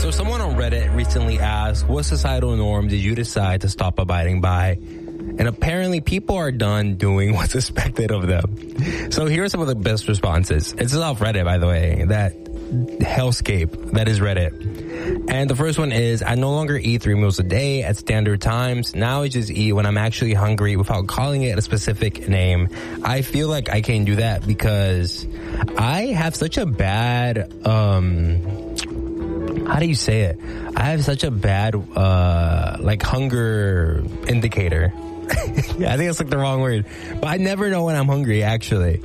So someone on Reddit recently asked, what societal norm did you decide to stop abiding by? And apparently people are done doing what's expected of them. So here are some of the best responses. It's off Reddit, by the way, that hellscape that is Reddit. And the first one is, I no longer eat 3 meals a day at standard times. Now I just eat when I'm actually hungry without calling it a specific name. I feel like I can't do that because I have such a bad, how do you say it? I have such a bad, hunger indicator. I think that's like the wrong word. But I never know when I'm hungry, actually.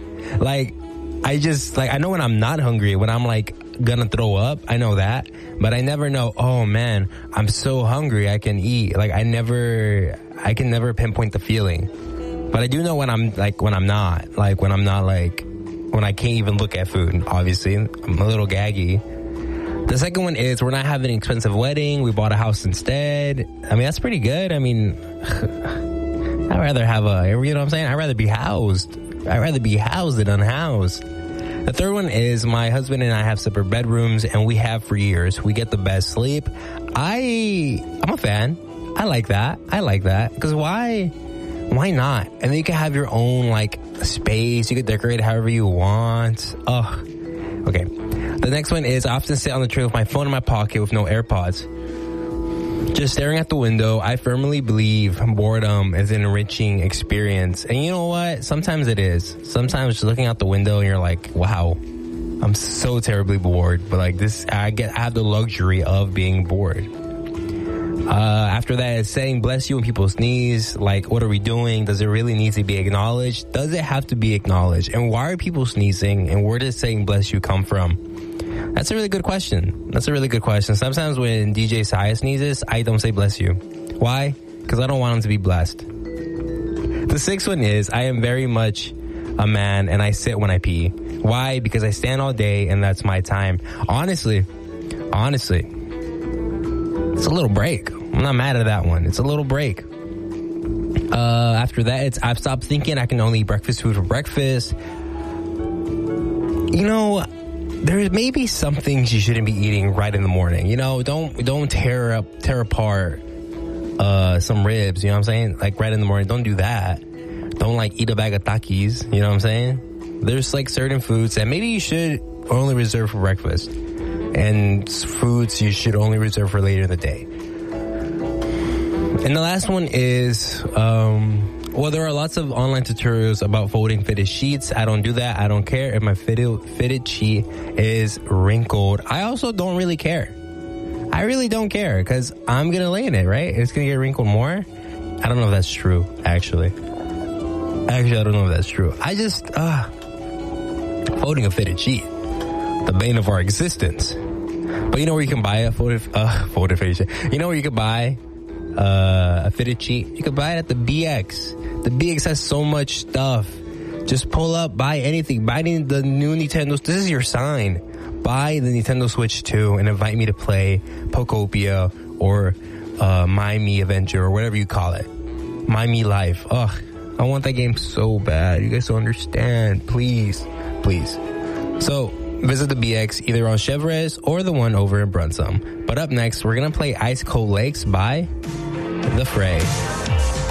I know when I'm not hungry, when I'm gonna throw up, I know that. But I never know, oh man, I'm so hungry, I can eat. I can never pinpoint the feeling. But I do know when I'm not. When I can't even look at food, obviously. I'm a little gaggy. The second one is, we're not having an expensive wedding. We bought a house instead. I mean, that's pretty good. I mean, I'd rather have you know what I'm saying? I'd rather be housed. I'd rather be housed than unhoused. The third one is, my husband and I have separate bedrooms, and we have for years. We get the best sleep. I'm a fan. I like that. Because why not? And then you can have your own, space. You can decorate however you want. Ugh. Okay. The next one is, I often sit on the train with my phone in my pocket with no AirPods. Just staring at the window. I firmly believe boredom is an enriching experience. And you know what? Sometimes it is. Sometimes just looking out the window and you're like, wow, I'm so terribly bored. But I have the luxury of being bored. After that is saying bless you when people sneeze. What are we doing? Does it really need to be acknowledged? Does it have to be acknowledged? And why are people sneezing? And where does saying bless you come from? That's a really good question. Sometimes when DJ Saya sneezes, I don't say bless you. Why? Because I don't want him to be blessed. The sixth one is, I am very much a man and I sit when I pee. Why? Because I stand all day and that's my time. Honestly, it's a little break. I'm not mad at that one. It's a little break. After that, I've stopped thinking I can only eat breakfast food for breakfast. There may be some things you shouldn't be eating right in the morning. Don't tear apart some ribs, you know what I'm saying? Right in the morning. Don't do that. Don't eat a bag of Takis, you know what I'm saying? There's certain foods that maybe you should only reserve for breakfast, and foods you should only reserve for later in the day. And the last one is, there are lots of online tutorials about folding fitted sheets. I don't do that. I don't care if my fitted sheet is wrinkled. I also don't really care. I really don't care because I'm going to lay in it, right? It's going to get wrinkled more. I don't know if that's true, actually. I don't know if that's true. I just, folding a fitted sheet, the bane of our existence. But you know where you can buy a folded fitted sheet? You know where you can buy a fitted sheet? You can buy it at the BX. The BX has so much stuff. Just pull up, buy anything. Buy the new Nintendo. This is your sign. Buy the Nintendo Switch 2 and invite me to play Pokopia or My Me Adventure or whatever you call it. My Me Life. Ugh, I want that game so bad. You guys don't understand. Please. So, visit the BX either on Chevres or the one over in Brunsum. But up next, we're going to play Ice Cold Lakes by The Fray.